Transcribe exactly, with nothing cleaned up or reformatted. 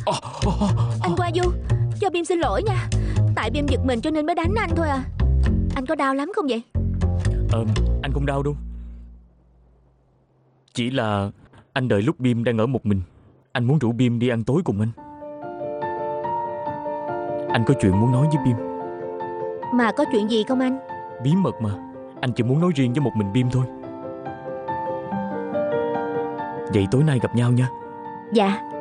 Anh Qua Du, cho Bim xin lỗi nha. Tại Bim giật mình cho nên mới đánh anh thôi à. Anh có đau lắm không vậy? Ờ, anh không đau đâu. Chỉ là anh đợi lúc Bim đang ở một mình. Anh muốn rủ Bim đi ăn tối cùng anh. Anh có chuyện muốn nói với Bim. Mà có chuyện gì không anh? Bí mật mà. Anh chỉ muốn nói riêng với một mình Bim thôi. Vậy tối nay gặp nhau nha. Dạ.